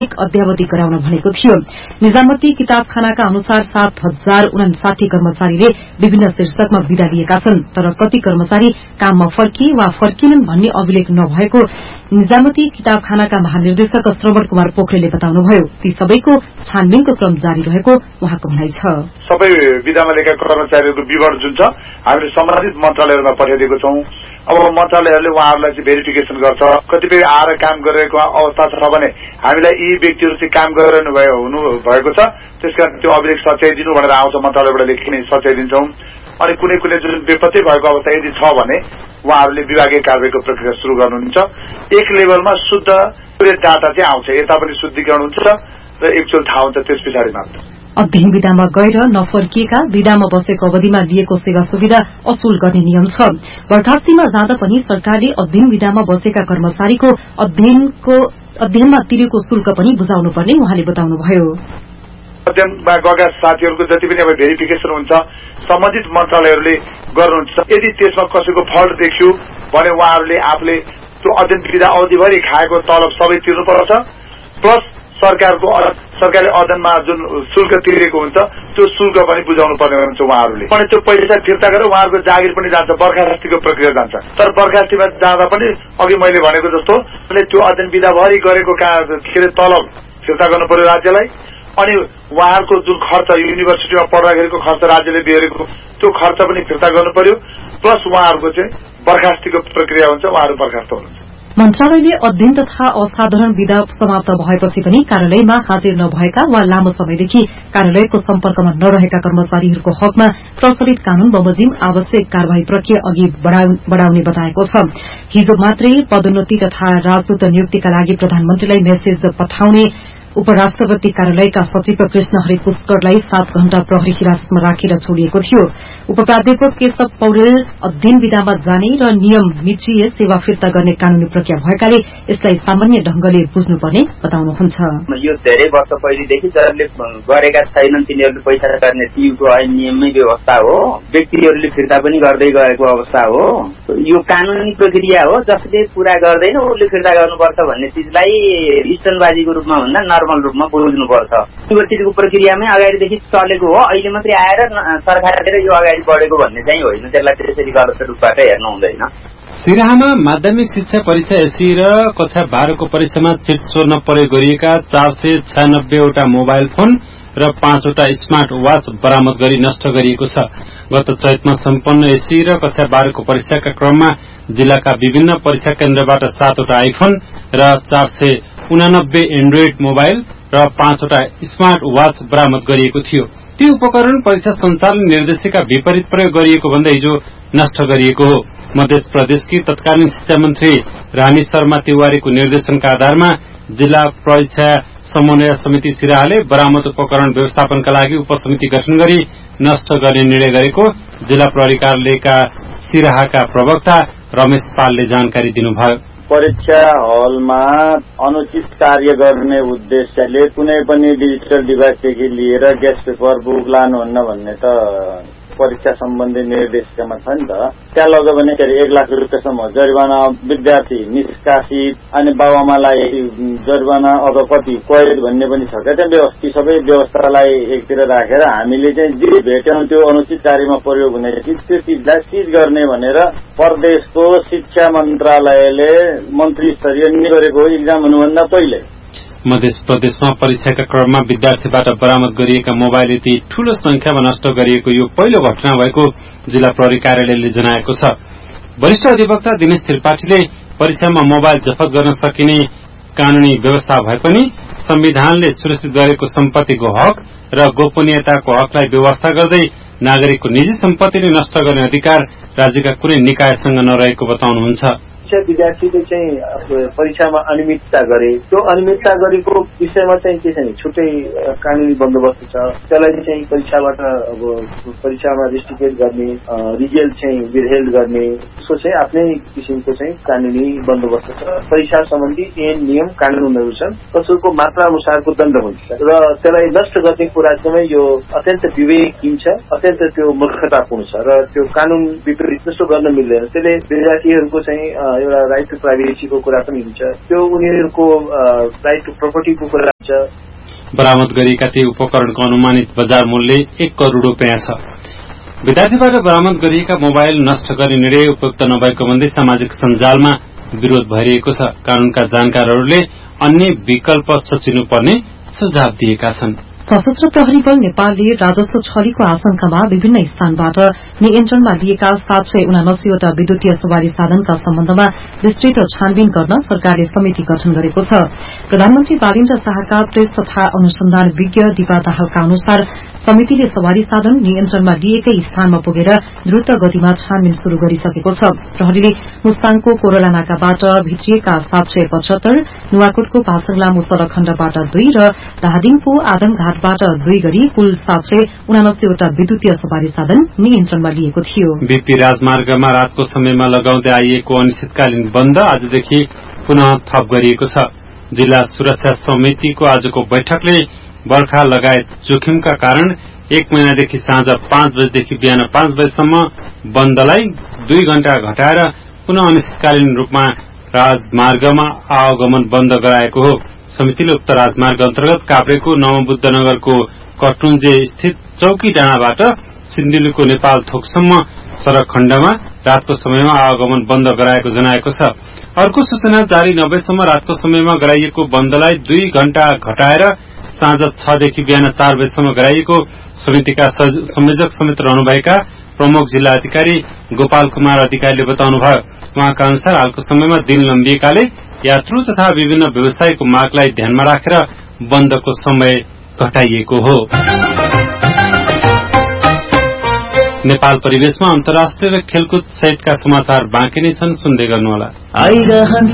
अद्यावधि गराउन भनेको थियो। निजामती किताबखानाका अनुसार 7059 कर्मचारीले विभिन्न शीर्षकमा विदा लिएका छन्, तर कति कर्मचारी काममा फर्किए वा फर्किनन् भन्ने अभिलेख नभएको निजामती किताबखानाका महानिर्देशक श्रवण कुमार पोखरेलले बताउनुभयो। ती सबैको छानबिनको क्रम जारी रहेको उहाँको भनाइ छ। सबै विधामा लिएका कर्मचारीहरूको विवरण जुन छ हामीले सम्बन्धित मन्त्रालयहरूमा पठाइदिएको छौं। अब मन्त्रालयहरूले उहाँहरूलाई चाहिँ भेरिफिकेसन गर्छ। कतिपय आएर काम गरिरहेको अवस्था छ भने हामीलाई यी व्यक्तिहरू चाहिँ काम गरिरहनु भएको छ, त्यसकारण त्यो अभिलेख सच्याइदिनु भनेर आउँछ, मन्त्रालयबाट लेखिने सच्याइदिन्छौं। अनि कुनै जुन बेपत्तै भएको अवस्था यदि छ भने उहाँहरूले विभागीय कारबाहीको प्रक्रिया शुरू गर्नुहुन्छ। एक लेभलमा शुद्ध पुरै डाटा चाहिँ आउँछ, यता पनि शुद्धिकरण हुन्छ र एक्चुअल थाहा हुन्छ त्यस पछाडि मात्र। अध्ययन विधामा गएर नफर्किएका विधामा बसेको अवधिमा लिएको सेवा सुविधा असुल गर्ने नियम छ। बर्खास्तीमा जाँदा पनि सरकारले अध्ययन विधामा बसेका कर्मचारीको अध्ययनमा तिरेको शुल्क पनि बुझाउनुपर्ने उहाँले बताउनुभयो। अध्ययनमा गएका साथीहरूको जति पनि अब भेरिफिकेसन हुन्छ सम्बन्धित मन्त्रालयहरूले गर्नुहुन्छ। यदि त्यसमा कसैको फल्ट देखियो भने उहाँहरूले आफूले त्यो अध्ययन विधा अवधिभरि खाएको तलब सबै तिर्नुपर्छ, प्लस सरकारले अध्ययनमा जुन शुल्क तिरेको हुन्छ त्यो शुल्क पनि बुझाउनु पर्ने हुन्छ उहाँहरूले। अनि त्यो पैसा फिर्ता गरेर उहाँहरूको जागिर पनि जान्छ, बर्खास्तीको प्रक्रिया जान्छ। तर बर्खास्तीमा जाँदा पनि अघि मैले भनेको जस्तो त्यो अध्ययन विधाभरि गरेको तलब फिर्ता गर्नु पर्यो राज्यलाई। अनि उहाँहरूको जुन खर्च युनिभर्सिटीमा पढ्दाखेरिको खर्च राज्यले बिहोरेको त्यो खर्च पनि फिर्ता गर्नु पर्यो, प्लस उहाँहरूको चाहिँ बर्खास्तीको प्रक्रिया हुन्छ, उहाँहरू बर्खास्त हुनुहुन्छ। मन्त्रालयले अध्ययन तथा असाधारण विधा समाप्त भएपछि पनि कार्यालयमा हाजिर नभएका वा लामो समयदेखि कार्यालयको सम्पर्कमा नरहेका कर्मचारीहरूको हकमा प्रचलित कानून बमोजिम आवश्यक कार्यवाही प्रक्रिया अघि बढ़ाउने बताएको छ। हिजो मात्रै पदोन्नति तथा राजदूत नियुक्तिका लागि प्रधानमन्त्रीलाई मेसेज पठाउने उपराष्ट्रपति कार्यालयका सचिव कृष्ण हरि पुष्करलाई 7 घण्टा प्रहरी हिरासतमा राखेर छोडिएको थियो। उपप्राध्यापक केशव पौडेल अध्ययन विधामा जाने र नियम मिचिए सेवा फिर्ता गर्ने कानूनी प्रक्रिया भएकाले यसलाई सामान्य ढंगले बुझ्नुपर्ने बताउनुहुन्छ। यो धेरै वर्ष पहिलेदेखि जसले गरेका छैनन् तिनीहरूले पैसा गर्ने टियुको नियममै व्यवस्था हो, व्यक्तिहरूले फिर्ता पनि गर्दै गएको अवस्था हो। यो कानूनी प्रक्रिया हो, जसले पूरा गर्दैन उसले फिर्ता गर्नुपर्छ भन्ने चिजलाई स्टनबाजीको रूपमा भन्दा नर्मल रूपमा बुझ्नुपर्छ। युनिभर्सिटीको प्रक्रियामै अगाडिदेखि चलेको हो, अहिले मात्रै आएर सरकारले यो अगाडि बढेको भन्ने चाहिँ होइन। त्यसलाई त्यसरी गलत रूपबाट हेर्नु हुँदैन। सिराहामा माध्यमिक शिक्षा परीक्षा एसी र कक्षा 12 को परीक्षामा चिट चोर्न प्रयोग गरिएका 496 वटा मोबाइल फोन र 5 वटा स्मार्ट वाच बरामद गरी नष्ट गरिएको छ। गत चैतमा सम्पन्न एसी र कक्षा 12 को परीक्षाका क्रममा जिल्लाका विभिन्न परीक्षा केन्द्रबाट 7 वटा आइफोन र 489 एन्ड्रोइड मोबाइल र 5 वटा स्मार्ट वाच बरामद गरिएको थियो। ती उपकरण परीक्षा सञ्चालन निर्देशिका विपरीत प्रयोग गरिएको भन्दै हिजो नष्ट गरिएको हो। मध्य प्रदेशकी तत्कालीन शिक्षा मन्त्री रानी शर्मा तिवारीको निर्देशनका आधारमा जिल्ला परीक्षा समन्वय समिति सिराहाले बरामद उपकरण व्यवस्थापनका लागि उपसमिति गठन गरी नष्ट गर्ने निर्णय गरेको जिल्ला प्रहरी कार्यालयका सिराहाका प्रवक्ता रमेश पालले जानकारी दिनुभयो। परीक्षा हलमा अनुचित कार्य गर्ने उद्देश्यले कुनै पनि डिजिटल डिभाइसदेखि लिएर गेस्ट पेपर बुक लानुहुन्न भन्ने त परीक्षा सम्बन्धी निर्देशिकामा छ नि त। त्यहाँ लग्यो भने 1 लाख रुपियाँसम्म जरिवाना, विद्यार्थी निष्कासित, अनि बाबुआमालाई जरिवाना अथवा कति कैद भन्ने पनि छ क्या। त्यहाँ सबै व्यवस्थालाई एकतिर राखेर हामीले चाहिँ जे भेट्यौं त्यो अनुचित कार्यमा प्रयोग हुने चिज त्यो चिजलाई सिज गर्ने भनेर प्रदेशको शिक्षा मन्त्रालयले मन्त्री स्तरीय निर्णय गरेको हो इक्जाम हुनुभन्दा पहिले। मध्य प्रदेशमा परीक्षाका क्रममा विद्यार्थीबाट बरामद गरिएका मोबाइल यति ठूलो संख्यामा नष्ट गरिएको यो पहिलो घटना भएको जिल्ला प्रहरी कार्यालयले जनाएको छ। वरिष्ठ अधिवक्ता दिनेश त्रिपाठीले परीक्षामा मोबाइल जफत गर्न सकिने कानूनी व्यवस्था भए पनि संविधानले सुरक्षित गरेको सम्पत्तिको हक र गोपनीयताको हकलाई व्यवस्था गर्दै नागरिकको निजी सम्पत्तिले नष्ट गर्ने अधिकार राज्यका कुनै निकायसँग नरहेको बताउनुहुन्छ। विद्यार्थीले चाहिँ परीक्षामा अनियमितता गरे, त्यो अनियमितता गरेको विषयमा चाहिँ के छ नि छुट्टै कानूनी बन्दोबस्त छ। त्यसलाई चाहिँ परीक्षाबाट अब परीक्षामा रेस्ट्रिक्टेड गर्ने, रिजल्ट चाहिँ विदहेल्ड गर्ने, त्यसको चाहिँ आफ्नै किसिमको चाहिँ कानूनी बन्दोबस्त छ। परीक्षा सम्बन्धी ऐन नियम कानूनहरू छन्, कसैको मात्रा अनुसारको दण्ड हुन्छ र त्यसलाई नष्ट गर्ने कुरा चाहिँ यो अत्यन्त विवेकहीन छ, अत्यन्त त्यो मूर्खतापूर्ण छ र त्यो कानून विपरीत जस्तो गर्न मिल्दैन। त्यसले विद्यार्थीहरूको चाहिँ एउटा राइट टु प्राइभेसीको कुरा पनि हुन्छ, त्यो उनीहरूको राइट टु प्रोपर्टीको कुरा हुन्छ। बरामद गरिएका ती उपकरणको अनुमानित बजार मूल्य 1 करोड़ रुपियाँ छ। विद्यार्थीबाट बरामद गरिएका मोबाइल नष्ट गर्ने निर्णय उपयुक्त नभएको भन्दै सामाजिक सञ्जालमा विरोध भइरहेको छ। कानूनका जानकारहरूले अन्य विकल्प सोचिनुपर्ने सुझाव दिएका छन्। सशस्त्र प्रहरी बल नेपालले राजस्व छलीको आशंकामा विभिन्न स्थानबाट नियन्त्रणमा लिएका 779 वटा विद्युतीय सवारी साधनका सम्बन्धमा विस्तृत छानबिन गर्न सरकारले समिति गठन गरेको छ। प्रधानमन्त्री बालिन्द्र शाहका प्रेस तथा अनुसन्धान विज्ञ दिपा दाहालका अनुसार समितिले सवारी साधन नियन्त्रणमा लिएकै स्थानमा पुगेर द्रुत गतिमा छानबिन शुरू गरिसकेको छ। प्रहरीले मुस्ताङको कोरोला नाकाबाट भित्रिएका 775, नुवाकोटको पासङ लामो सड़क खण्डबाट 2 र धादिङको आदमघाटबाट 2 गरी कुल 779 वटा विद्युतीय सवारी साधन नियन्त्रणमा लिएको थियो। बीपी राजमार्गमा रातको समयमा लगाउँदै आइएको अनिश्चितकालीन बन्द आजदेखि पुनः थप गरिएको छ। जिल्ला सुरक्षा समितिको आजको बैठकले बर्खा लगायत जोखिमका कारण 1 महिनादेखि साँझ 5 बजेदेखि बिहान 5 बजेसम्म बन्दलाई 2 घण्टा घटाएर पुनः अनिश्चितकालीन रूपमा राजमार्गमा आवागमन बन्द गराएको हो। समितिले उक्त राजमार्ग अन्तर्गत काभ्रेको नवबुद्धनगरको कटुन्जे स्थित चौकी डाँडाबाट सिन्धुलीको नेपाल थोकसम्म सड़क खण्डमा रातको समयमा आवागमन बन्द गराएको जनाएको छ। अर्को सूचना जारी नभएसम्म रातको समयमा गराइएको बन्दलाई 2 घण्टा घटाएर साँझ 6 देखि बिहान 4 बजेसम्म गराइएको समितिका संयोजक समेत रहनुभएका प्रमुख जिल्ला अधिकारी गोपाल कुमार अधिकारीले बताउनुभयो। उहाँका अनुसार हालको समयमा दिन लम्बिएकाले यात्रु तथा विभिन्न व्यवसायको मागलाई ध्यानमा राखेर बन्दको समय घटाइएको हो। नेपाल परिवेशमा अन्तर्राष्ट्रिय र खेलकुद सहितका समाचार बाँकी नै छन्, सुन्दै गर्नुहोला।